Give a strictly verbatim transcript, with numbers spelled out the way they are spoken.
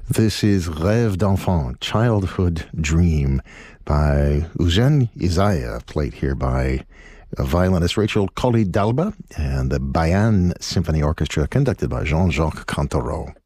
This is Rêve d'enfant, Childhood Dream, by Eugène Isaiah, played here by violinist Rachel Colley-Dalba and the Bayan Symphony Orchestra, conducted by Jean-Jacques Cantoreau.